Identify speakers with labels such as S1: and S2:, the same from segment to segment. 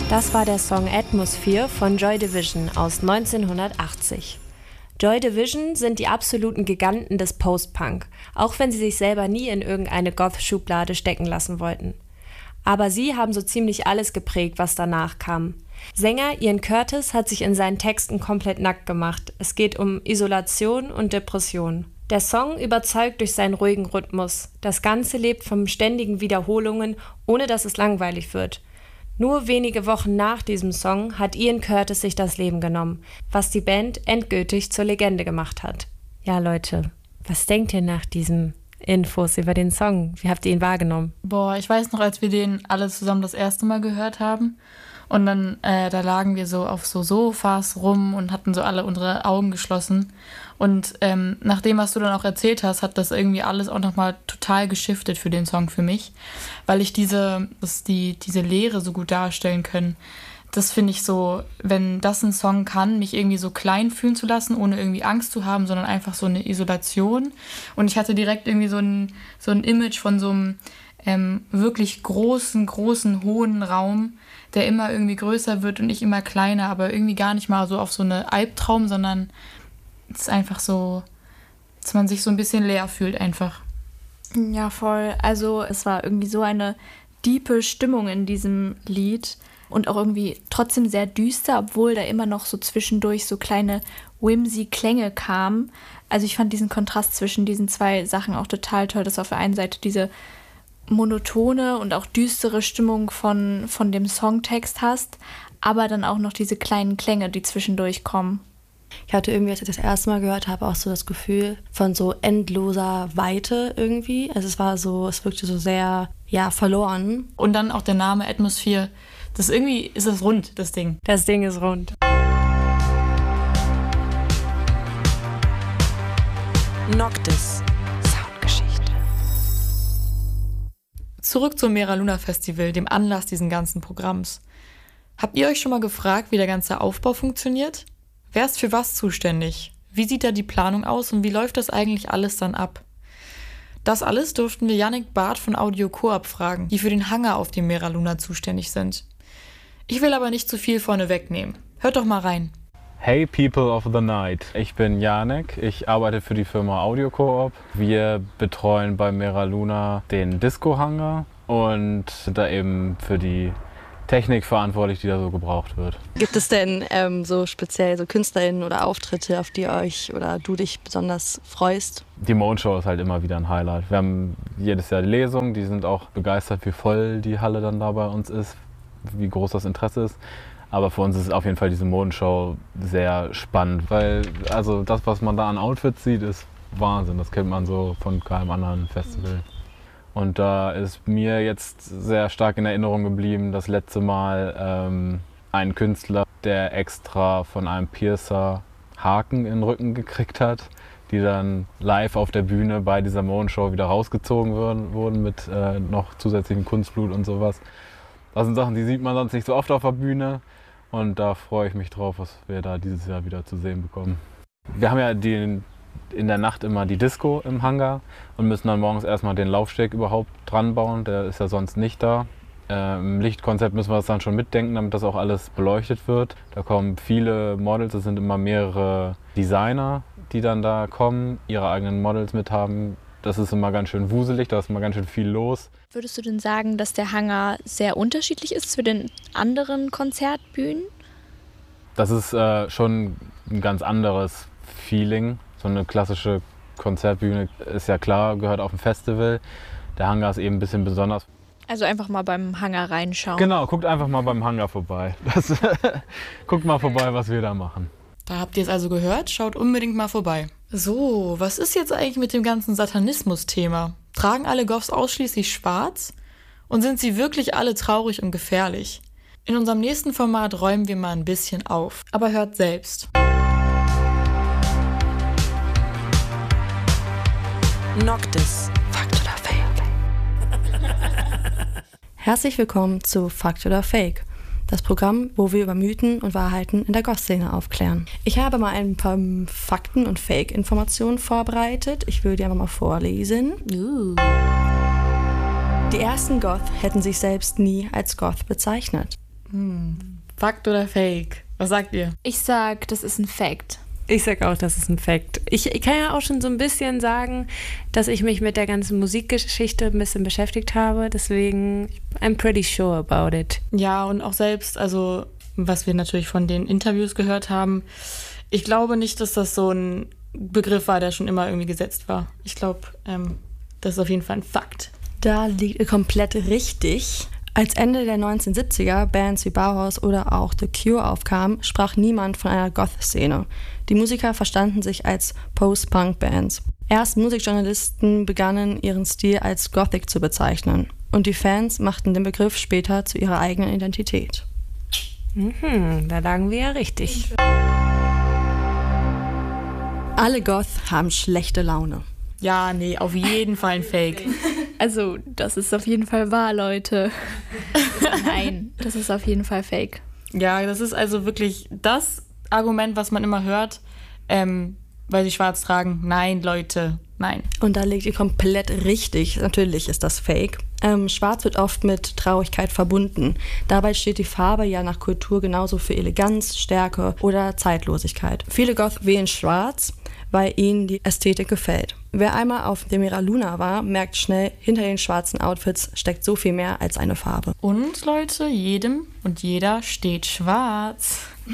S1: Das war der Song Atmosphere von Joy Division aus 1980. Joy Division sind die absoluten Giganten des Post-Punk, auch wenn sie sich selber nie in irgendeine Goth-Schublade stecken lassen wollten. Aber sie haben so ziemlich alles geprägt, was danach kam. Sänger Ian Curtis hat sich in seinen Texten komplett nackt gemacht. Es geht um Isolation und Depression. Der Song überzeugt durch seinen ruhigen Rhythmus. Das Ganze lebt von ständigen Wiederholungen, ohne dass es langweilig wird. Nur wenige Wochen nach diesem Song hat Ian Curtis sich das Leben genommen, was die Band endgültig zur Legende gemacht hat. Ja, Leute, was denkt ihr nach diesen Infos über den Song? Wie habt ihr ihn wahrgenommen?
S2: Boah, ich weiß noch, als wir den alle zusammen das erste Mal gehört haben und dann da lagen wir so auf so Sofas rum und hatten so alle unsere Augen geschlossen. Und nach dem, was du dann auch erzählt hast, hat das irgendwie alles auch nochmal total geschiftet für den Song für mich, weil ich diese Leere so gut darstellen können. Das finde ich so, wenn das ein Song kann, mich irgendwie so klein fühlen zu lassen, ohne irgendwie Angst zu haben, sondern einfach so eine Isolation. Und ich hatte direkt irgendwie so ein Image von so einem wirklich großen, hohen Raum, der immer irgendwie größer wird und ich immer kleiner, aber irgendwie gar nicht mal so auf so eine Albtraum, sondern es ist einfach so, dass man sich so ein bisschen leer fühlt einfach.
S3: Ja, voll. Also es war irgendwie so eine diepe Stimmung in diesem Lied und auch irgendwie trotzdem sehr düster, obwohl da immer noch so zwischendurch so kleine whimsy Klänge kamen. Also ich fand diesen Kontrast zwischen diesen zwei Sachen auch total toll, dass auf der einen Seite diese monotone und auch düstere Stimmung von dem Songtext hast, aber dann auch noch diese kleinen Klänge, die zwischendurch kommen.
S4: Ich hatte irgendwie, als ich das erste Mal gehört habe, auch so das Gefühl von so endloser Weite irgendwie. Also es wirkte so sehr, ja, verloren.
S2: Und dann auch der Name Atmosphere. Ist das rund, das Ding.
S1: Das Ding ist rund.
S5: Noctis. Soundgeschichte.
S2: Zurück zum Mera Luna Festival, dem Anlass diesen ganzen Programms. Habt ihr euch schon mal gefragt, wie der ganze Aufbau funktioniert? Wer ist für was zuständig? Wie sieht da die Planung aus und wie läuft das eigentlich alles dann ab? Das alles durften wir Yannick Barth von Audio Coop fragen, die für den Hangar auf dem Mera Luna zuständig sind. Ich will aber nicht zu viel vorne wegnehmen. Hört doch mal rein.
S6: Hey People of the Night, ich bin Yannick, ich arbeite für die Firma Audio Coop. Wir betreuen bei Mera Luna den Disco-Hangar und sind da eben für die Technik verantwortlich, die da so gebraucht wird.
S4: Gibt es denn so speziell so KünstlerInnen oder Auftritte, auf die euch oder du dich besonders freust?
S6: Die Mondshow ist halt immer wieder ein Highlight. Wir haben jedes Jahr die Lesung, die sind auch begeistert, wie voll die Halle dann da bei uns ist, wie groß das Interesse ist. Aber für uns ist auf jeden Fall diese Modenshow sehr spannend, weil also das, was man da an Outfits sieht, ist Wahnsinn. Das kennt man so von keinem anderen Festival. Und da ist mir jetzt sehr stark in Erinnerung geblieben, das letzte Mal ein Künstler, der extra von einem Piercer Haken in den Rücken gekriegt hat, die dann live auf der Bühne bei dieser Modenshow wieder rausgezogen wurden mit noch zusätzlichem Kunstblut und sowas. Das sind Sachen, die sieht man sonst nicht so oft auf der Bühne. Und da freue ich mich drauf, was wir da dieses Jahr wieder zu sehen bekommen. Wir haben ja in der Nacht immer die Disco im Hangar und müssen dann morgens erstmal den Laufsteg überhaupt dran bauen. Der ist ja sonst nicht da. Im Lichtkonzept müssen wir das dann schon mitdenken, damit das auch alles beleuchtet wird. Da kommen viele Models, es sind immer mehrere Designer, die dann da kommen, ihre eigenen Models mit haben. Das ist immer ganz schön wuselig, da ist immer ganz schön viel los.
S3: Würdest du denn sagen, dass der Hangar sehr unterschiedlich ist zu den anderen Konzertbühnen?
S6: Das ist schon ein ganz anderes Feeling. So eine klassische Konzertbühne ist ja klar, gehört auf ein Festival. Der Hangar ist eben ein bisschen besonders.
S3: Also einfach mal beim Hangar reinschauen.
S6: Genau, guckt einfach mal beim Hangar vorbei. Guckt mal vorbei, was wir da machen.
S2: Da habt ihr es also gehört, schaut unbedingt mal vorbei. So, was ist jetzt eigentlich mit dem ganzen Satanismus-Thema? Tragen alle Goths ausschließlich schwarz? Und sind sie wirklich alle traurig und gefährlich? In unserem nächsten Format räumen wir mal ein bisschen auf. Aber hört selbst.
S5: Noctis. Fakt oder Fake?
S4: Herzlich willkommen zu Fakt oder Fake, das Programm, wo wir über Mythen und Wahrheiten in der Goth-Szene aufklären. Ich habe mal ein paar Fakten und Fake-Informationen vorbereitet. Ich will die einfach mal vorlesen. Die ersten Goth hätten sich selbst nie als Goth bezeichnet.
S2: Fakt oder Fake? Was sagt ihr?
S3: Ich sag, das ist ein Fact.
S1: Ich sag auch, das ist ein Fact. Ich kann ja auch schon so ein bisschen sagen, dass ich mich mit der ganzen Musikgeschichte ein bisschen beschäftigt habe. Deswegen, I'm pretty sure about it.
S2: Ja, und auch selbst, also was wir natürlich von den Interviews gehört haben, ich glaube nicht, dass das so ein Begriff war, der schon immer irgendwie gesetzt war. Ich glaube, das ist auf jeden Fall ein Fakt.
S4: Da liegt ihr komplett richtig. Als Ende der 1970er Bands wie Bauhaus oder auch The Cure aufkamen, sprach niemand von einer Goth-Szene. Die Musiker verstanden sich als Post-Punk-Bands. Erst Musikjournalisten begannen, ihren Stil als Gothic zu bezeichnen. Und die Fans machten den Begriff später zu ihrer eigenen Identität.
S1: Da lagen wir ja richtig.
S4: Alle Goth haben schlechte Laune.
S2: Ja, nee, auf jeden Fall ein Fake.
S3: Also, das ist auf jeden Fall wahr, Leute. Nein, das ist auf jeden Fall Fake.
S2: Ja, das ist also wirklich das Argument, was man immer hört, weil sie schwarz tragen. Nein, Leute, nein.
S4: Und da liegt ihr komplett richtig. Natürlich ist das Fake. Schwarz wird oft mit Traurigkeit verbunden. Dabei steht die Farbe ja nach Kultur genauso für Eleganz, Stärke oder Zeitlosigkeit. Viele Goth wählen schwarz, weil ihnen die Ästhetik gefällt. Wer einmal auf dem Mera Luna war, merkt schnell, hinter den schwarzen Outfits steckt so viel mehr als eine Farbe.
S2: Und Leute, jedem und jeder steht schwarz.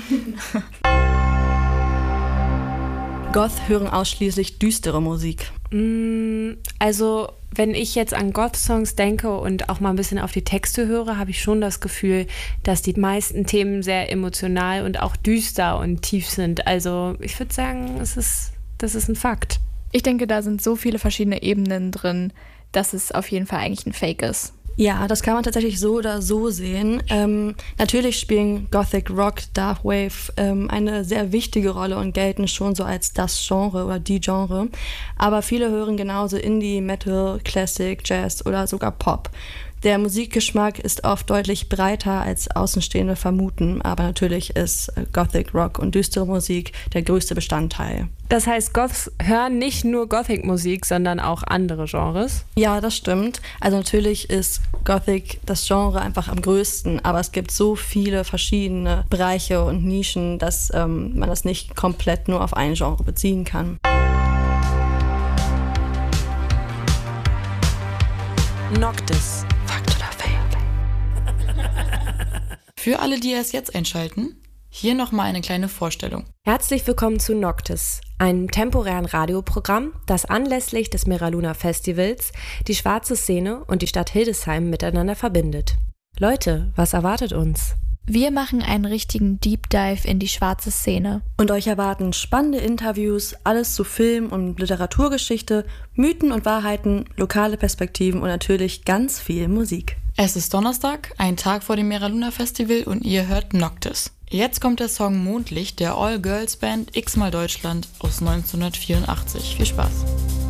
S4: Goth hören ausschließlich düstere Musik.
S1: Also, wenn ich jetzt an Goth-Songs denke und auch mal ein bisschen auf die Texte höre, habe ich schon das Gefühl, dass die meisten Themen sehr emotional und auch düster und tief sind. Also, ich würde sagen, das ist ein Fakt.
S3: Ich denke, da sind so viele verschiedene Ebenen drin, dass es auf jeden Fall eigentlich ein Fake ist.
S4: Ja, das kann man tatsächlich so oder so sehen. Natürlich spielen Gothic Rock, Dark Wave eine sehr wichtige Rolle und gelten schon so als das Genre oder die Genre. Aber viele hören genauso Indie, Metal, Classic, Jazz oder sogar Pop. Der Musikgeschmack ist oft deutlich breiter, als Außenstehende vermuten, aber natürlich ist Gothic Rock und düstere Musik der größte Bestandteil.
S1: Das heißt, Goths hören nicht nur Gothic-Musik, sondern auch andere Genres?
S4: Ja, das stimmt. Also natürlich ist Gothic das Genre einfach am größten, aber es gibt so viele verschiedene Bereiche und Nischen, dass man das nicht komplett nur auf ein Genre beziehen kann.
S5: Noctis. Fakt oder Fake?
S2: Für alle, die erst jetzt einschalten, hier nochmal eine kleine Vorstellung.
S1: Herzlich willkommen zu Noctis, einem temporären Radioprogramm, das anlässlich des Mera Luna Festivals die schwarze Szene und die Stadt Hildesheim miteinander verbindet. Leute, was erwartet uns?
S3: Wir machen einen richtigen Deep Dive in die schwarze Szene.
S4: Und euch erwarten spannende Interviews, alles zu Film- und Literaturgeschichte, Mythen und Wahrheiten, lokale Perspektiven und natürlich ganz viel Musik.
S2: Es ist Donnerstag, ein Tag vor dem Mera Luna Festival und ihr hört Noctis. Jetzt kommt der Song Mondlicht der All-Girls-Band X-mal Deutschland aus 1984. Viel Spaß!